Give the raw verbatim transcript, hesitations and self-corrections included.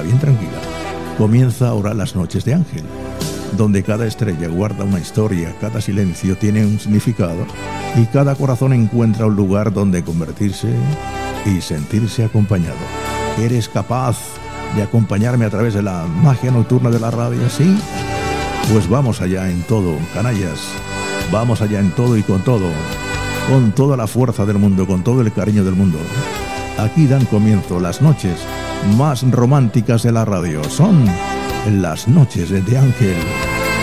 bien tranquila. Comienza ahora Las Noches de Ángel, donde cada estrella guarda una historia, cada silencio tiene un significado y cada corazón encuentra un lugar donde convertirse y sentirse acompañado. ¿Eres capaz de acompañarme a través de la magia nocturna de la radio? ¿Sí? Pues vamos allá en todo, canallas. Vamos allá en todo y con todo. Con toda la fuerza del mundo, con todo el cariño del mundo. Aquí dan comienzo las noches más románticas de la radio. Son Las Noches de Ángel.